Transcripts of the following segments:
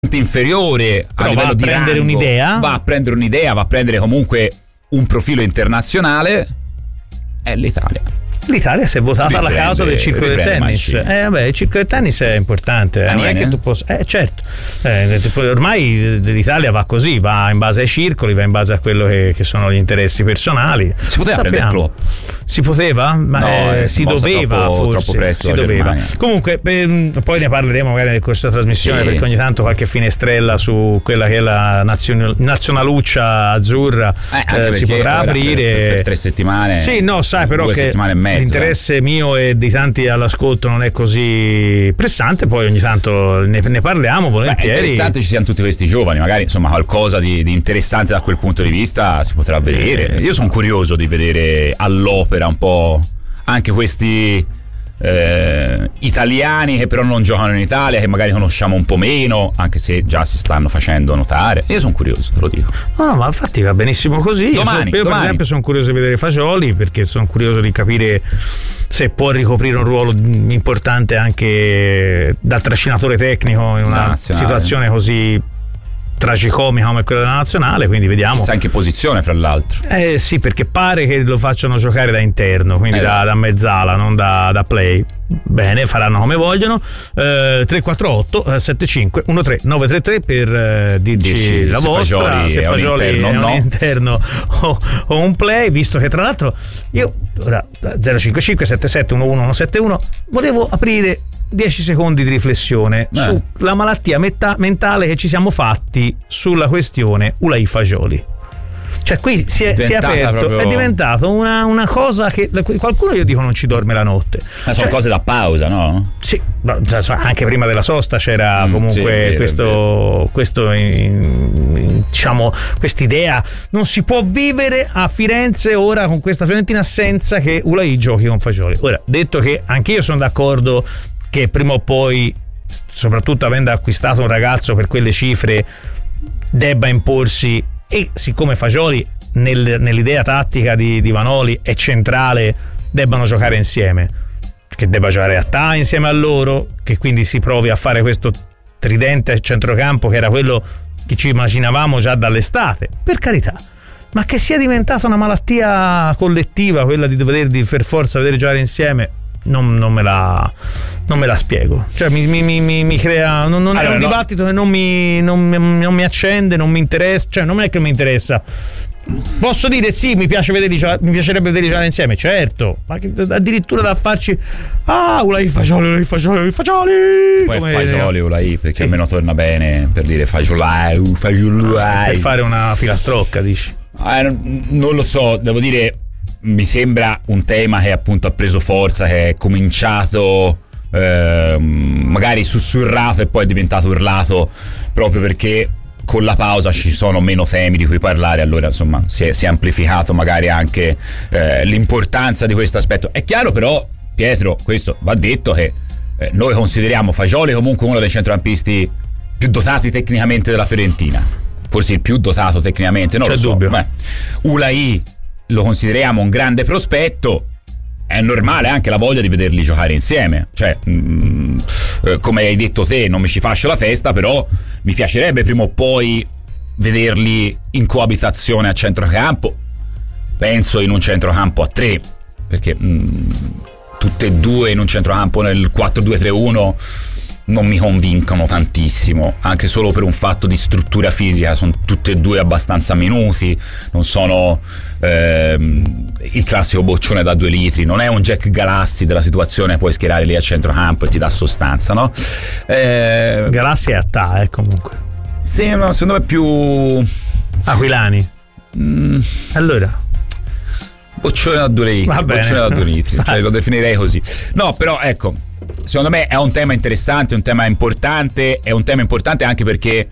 inferiore a livello di prendere rango, un'idea, va a prendere comunque un profilo internazionale, è l'Italia. L'Italia si è votata alla causa del circolo del tennis. Il circolo del tennis è importante. Non è che tu possa. Certo. Ormai l'Italia va così, va in base ai circoli, va in base a quello che sono gli interessi personali. Si poteva prendere Klopp? Si poteva? Ma no, si doveva, troppo presto. Si doveva. Comunque, poi ne parleremo magari nel corso della trasmissione, perché ogni tanto qualche finestrella su quella che è la nazionaluccia azzurra si potrà aprire per 3 settimane. Sì, no, sai però 2 che settimane e mezzo, l'interesse mio e di tanti all'ascolto non è così pressante, poi ogni tanto ne parliamo volentieri. È interessante ci siano tutti questi giovani, magari insomma qualcosa di interessante da quel punto di vista si potrà vedere. Io sono curioso di vedere all'opera un po' anche questi italiani che però non giocano in Italia, che magari conosciamo un po' meno, anche se già si stanno facendo notare. Io sono curioso, te lo dico. No, ma infatti va benissimo così. Io per esempio sono curioso di vedere Fagioli, perché sono curioso di capire se può ricoprire un ruolo importante anche da trascinatore tecnico in una situazione così tragicomica come quella della nazionale, quindi vediamo. Chissà in che posizione, fra l'altro. Sì, perché pare che lo facciano giocare da interno, quindi da mezzala, non da play. Bene, faranno come vogliono. 348 75 13 933 per dirci la vostra, se Fagioli è un interno o un play, visto che tra l'altro io ora 055 77 11 171 volevo aprire 10 secondi di riflessione sulla malattia mentale che ci siamo fatti sulla questione Ulai Fagioli. Cioè qui si è aperto, è diventato una cosa che qualcuno, io dico, non ci dorme la notte. Ma sono cose da pausa, no? Sì, anche prima della sosta c'era comunque diciamo quest'idea. Non si può vivere a Firenze ora con questa Fiorentina senza che Ulai giochi con Fagioli. Ora, detto che anch'io sono d'accordo che prima o poi, soprattutto avendo acquistato un ragazzo per quelle cifre, debba imporsi, e siccome Fagioli nell'idea tattica di Vanoli è centrale, debbano giocare insieme, che debba giocare a insieme a loro, che quindi si provi a fare questo tridente a centrocampo che era quello che ci immaginavamo già dall'estate, per carità, ma che sia diventata una malattia collettiva quella di dover per forza vedere giocare insieme, non me la spiego. Cioè mi crea, non è un dibattito che non mi accende, non mi interessa. Cioè non è che mi interessa. Posso dire sì, mi piacerebbe vedere giocare insieme, certo, ma addirittura da farci Ulai Fagioli poi Fagioli Ulai, perché almeno torna bene per dire Fagiolai per fare una filastrocca, dici? Non lo so, devo dire, mi sembra un tema che appunto ha preso forza, che è cominciato magari sussurrato e poi è diventato urlato, proprio perché con la pausa ci sono meno temi di cui parlare, allora insomma si è amplificato magari anche l'importanza di questo aspetto. È chiaro però, Pietro, questo va detto, che noi consideriamo Fagioli comunque uno dei centrocampisti più dotati tecnicamente della Fiorentina, forse il più dotato tecnicamente, non c'è lo so. dubbio. Ulai lo consideriamo un grande prospetto, è normale anche la voglia di vederli giocare insieme, cioè come hai detto te, non mi ci fascio la testa, però mi piacerebbe prima o poi vederli in coabitazione a centrocampo, penso in un centrocampo a 3, perché tutte e due in un centrocampo nel 4-2-3-1 non mi convincono tantissimo, anche solo per un fatto di struttura fisica. Sono tutte e due abbastanza minuti, non sono il classico boccione da 2 litri, non è un Jack Galassi della situazione, puoi schierare lì a centrocampo e ti dà sostanza, no? Galassi è a comunque. Sì, no, secondo me più Aquilani. Allora boccione da 2 litri, cioè lo definirei così. No, però ecco, secondo me è un tema interessante, un tema importante, è un tema importante anche perché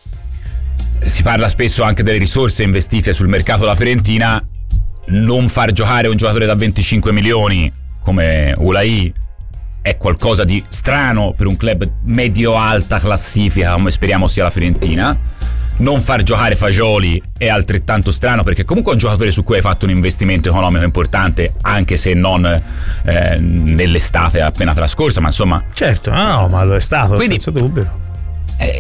si parla spesso anche delle risorse investite sul mercato della Fiorentina. Non far giocare un giocatore da 25 milioni come Ulai è qualcosa di strano per un club medio-alta classifica come speriamo sia la Fiorentina. Non far giocare Fagioli è altrettanto strano, perché comunque è un giocatore su cui hai fatto un investimento economico importante, anche se non nell'estate appena trascorsa, ma insomma certo, no, ma lo è stato, quindi, senza dubbio.